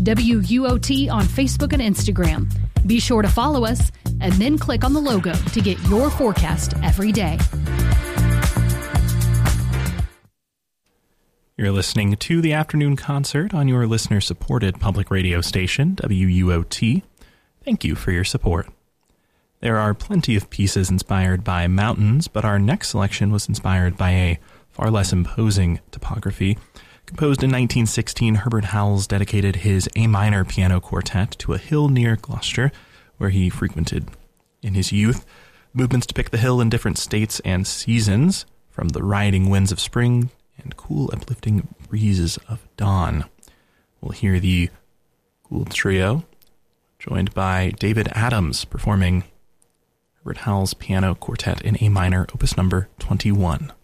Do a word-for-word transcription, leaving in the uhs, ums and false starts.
W U O T on Facebook and Instagram. Be sure to follow us and then click on the logo to get your forecast every day. You're listening to the afternoon concert on your listener-supported public radio station, W U O T. Thank you for your support. There are plenty of pieces inspired by mountains, but our next selection was inspired by a far less imposing topography. Composed in nineteen sixteen, Herbert Howells dedicated his A minor piano quartet to a hill near Gloucester, where he frequented in his youth. Movements depict the hill in different states and seasons, from the rioting winds of spring and cool, uplifting breezes of dawn. We'll hear the Gould Trio, joined by David Adams, performing Herbert Howells' Piano Quartet in A minor, opus number twenty-one.